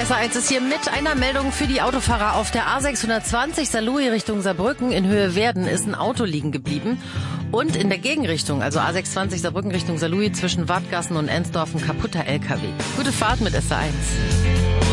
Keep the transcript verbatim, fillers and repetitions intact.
S A eins ist hier mit einer Meldung für die Autofahrer auf der A sechshundertzwanzig Saarlouis Richtung Saarbrücken in Höhe Werden ist ein Auto liegen geblieben. Und in der Gegenrichtung, also A sechsundzwanzig Saarbrücken Richtung Saarlouis zwischen Wadgassen und Ensdorf ein kaputter L K W. Gute Fahrt mit S A eins.